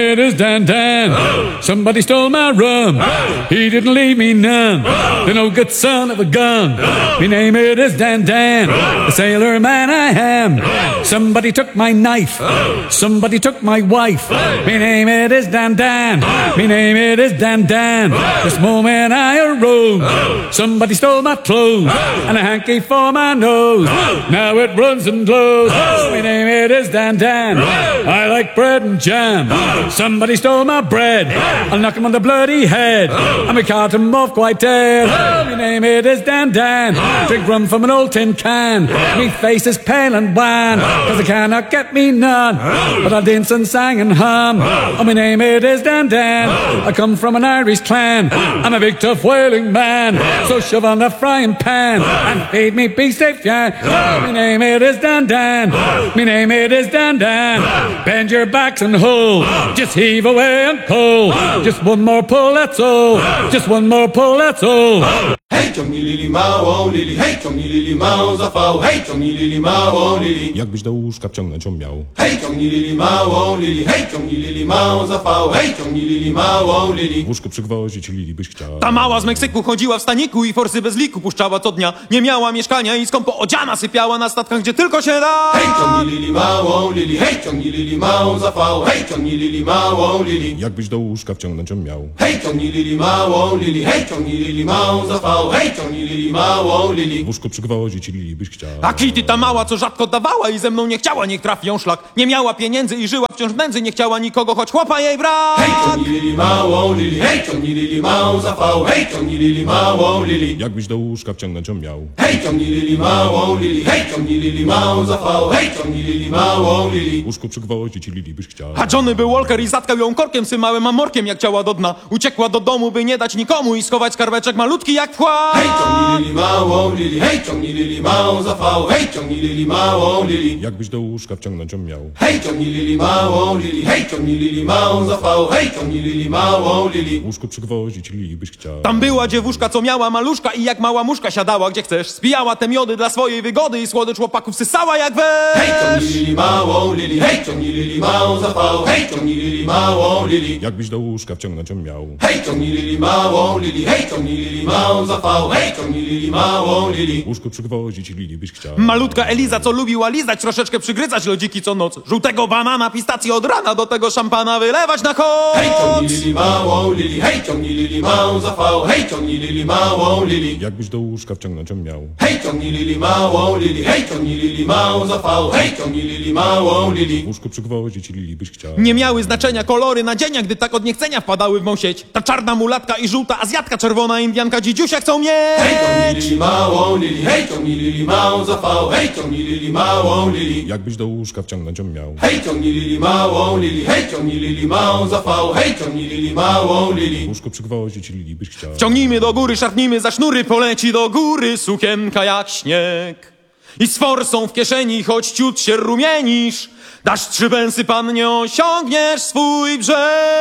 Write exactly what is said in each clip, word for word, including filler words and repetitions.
It is Dan Dan. Oh. Somebody stole my rum. Oh. He didn't leave me none. Oh. The no good son of a gun. Oh. My name it is Dan Dan. Oh. The sailor man I am. Oh. Somebody took my knife. Oh. Somebody took my wife. Oh. My name it is Dan Dan. Oh. My name it is Dan Dan. Oh. This moment I arose. Oh. Somebody stole my clothes. Oh. And a hanky for my nose. Oh. Now it runs and flows. Oh. My name it is Dan Dan. Oh. I like bread and jam. Oh. Somebody stole my bread. Oh. I'll knock him on the bloody head. Oh. And we caught him off quite dead. Oh. My name it is Dan Dan. Oh. Drink rum from an old tin can. Oh. Me face is pale and wan. Oh. Cause they cannot get me none. Oh. But I'll dance and sang and hum. Oh. Oh, my name it is Dan Dan. Oh. I come from an Irish clan. Oh. I'm a big tough whaling man. Oh. So shove on the frying pan. Oh. And feed me beef steak yan. Oh. Oh, my name it is Dan Dan. Oh. My name it is Dan Dan. Oh. Bend your backs and hold. Oh. Just heave away and pull. Oh. Just one more pull, that's all. Oh. Just one more pull, that's all. Oh. Hej, ciągnij lili małą lili, hej, ciągnij lili małą zapał, hej, ciągnij lili małą lili. Jakbyś do łóżka wciągnąć ją miał. Hej, ciągnij lili małą lili, hej, ciągnij lili małą zapał, hej, ciągnij lili małą lili. W łóżku przygwoździć lili byś chciał. Ta mała z Meksyku chodziła w staniku i forsy bez liku puszczała co dnia. Nie miała mieszkania i skąpo odziana sypiała na statkach, gdzie tylko się da. Hej, ciągnij lili małą lili, hej, ciągnij lili małą zapał, hej, ciągnij lili małą lili. Jakbyś do łóżka wciągnąć ją miał. Hej, ciągnij lili małą lili, hej, ciągnij lili małą zapał, hej, ciągnij lili małą lili. W łóżku przygwoździć lili byś chciał. A Kitty ta mała, co rzadko dawała i ze mną nie chciała, niech trafi ją szlak. Nie miała pieniędzy i żyła wciąż w nędzy, nie chciała nikogo, choć chłopa jej brak. Hej, ciągnij lili małą lili, hej, ciągnij lili małą zapał, hej, ciągnij lili małą lili. Jakbyś do łóżka wciągnąć ją miał. Hej, ciągnij lili małą lili, hej, ciągnij lili małą zapał, hej, ciągnij lili małą lili. W łóżku przygwoździć lili byś chciał. A Johnny był Walker i zatkał ją korkiem swym małym amorkiem, jak ciała do dna. Uciekła do domu, by nie dać nikomu i schować skarbeczek malutki jak wkład. Hej, ciągnij lili małą lili, hej, ciągnij lili małą zapał, hej, ciągnij lili małą lili. Jakbyś do łóżka wciągnąć ją miał. Hej, ciągnij lili małą lili, hej, ciągnij lili małą zapał, hej, ciągnij lili małą lili. W łóżku przygwoździć lili byś chciał. Tam była dziewuszka, co miała maluszka i jak mała muszka siadała gdzie chcesz. Spijała te miody dla swojej wygody i słodycz chłopaków sysała jak wesz. Hej, ciągnij lili małą lili, hej, ciągnij lili małą zapał, hej, ciągnij lili małą lili. Jakbyś do łóżka wciągnąć ją miał. Hej, ciągnij lili małą lili, hej, ciągnij lili małą zapał, hej, ciągnij lili małą lili. W łóżku przygwoździć lili byś chciał. Malutka Eliza, co lubiła lizać, troszeczkę przygryzać lodziki co noc. Żółtego banana, pistację od rana, do tego szampana wylewać na koc. Hej, ciągnij lili małą lili, hej, ciągnij lili małą zapał, hej, ciągnij lili małą lili. Jakbyś do łóżka wciągnąć ją miał. Hej, ciągnij lili małą lili, hej, ciągnij lili małą zapał, hej, ciągnij lili małą lili. W łóżku przygwoździć lili byś chciał. Nie miały znaczenia kolory nadzienia, gdy tak od niechcenia wpadały w mą sieć. Ta czarna mulatka i żółta azjatka, czerwona indianka, dzidziusia chcą mieć. Hej, ciągnij lili małą lili, hej, ciągnij lili małą zapał, hej, ciągnij lili małą lili. Jakbyś do łóżka wciągnąć ją miał. Hej, ciągnij lili małą lili, hej, ciągnij lili małą zapał, hej, ciągnij lili małą W lili. łóżku przygwoździć lili byś chciał. Wciągnijmy do góry, szarpnijmy za sznury, poleci do góry sukienka jak śnieg. I z forsą w kieszeni, choć ciut się rumienisz, dasz trzy pensy, pannie, osiągniesz swój brzeg.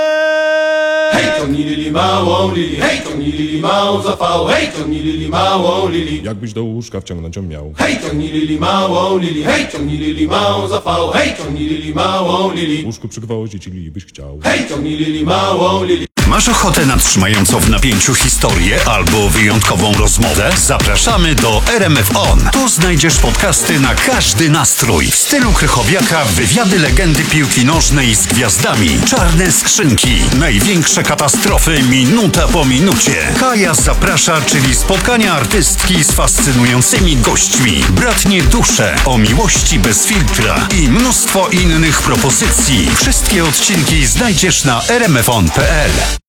Hej, ciągnij lili małą lili, hej, ciągnij lili małą zapał, hej, ciągnij lili małą lili. Jakbyś do łóżka wciągnąć ją miał. Hej, ciągnij lili małą lili, hej, ciągnij lili małą zapał, hej, ciągnij lili małą W lili. łóżku przygwoździć lili byś chciał. Hej, ciągnij lili małą lili. Masz ochotę na trzymającą w napięciu historię albo wyjątkową rozmowę? Zapraszamy do R M F On. Tu znajdziesz podcasty na każdy nastrój. W stylu Krychowiaka wywiady legendy piłki nożnej z gwiazdami. Czarne skrzynki. Największe katastrofy minuta po minucie. Kaja zaprasza, czyli spotkania artystki z fascynującymi gośćmi. Bratnie dusze. O miłości bez filtra. I mnóstwo innych propozycji. Wszystkie odcinki znajdziesz na r m f on kropka p l.